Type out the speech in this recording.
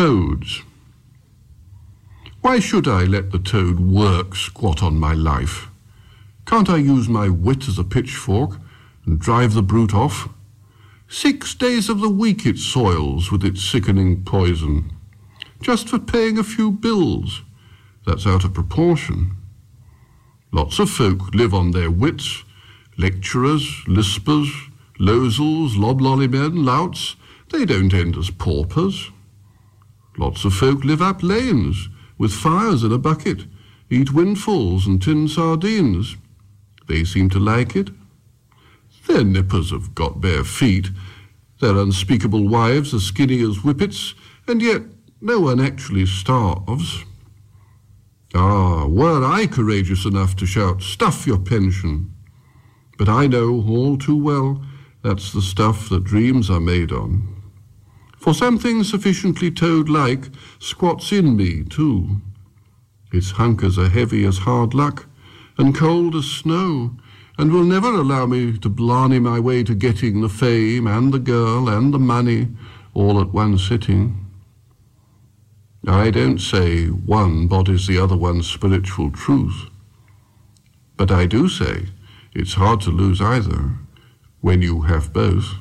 Toads. Why should I let the toad work squat on my life? Can't I use my wit as a pitchfork and drive the brute off? 6 days of the week it soils with its sickening poison, just for paying a few bills. That's out of proportion. Lots of folk live on their wits, lecturers, lispers, losels, loblollymen, louts. They don't end as paupers. Lots of folk live up lanes, with fires in a bucket, eat windfalls and tin sardines. They seem to like it. Their nippers have got bare feet, their unspeakable wives are skinny as whippets, and yet no one actually starves. Ah, were I courageous enough to shout, "Stuff your pension!" But I know all too well that's the stuff that dreams are made on. For something sufficiently toad-like squats in me, too. Its hunkers are heavy as hard luck and cold as snow, and will never allow me to blarney my way to getting the fame and the girl and the money all at one sitting. I don't say one embodies the other one's spiritual truth, but I do say it's hard to lose either when you have both.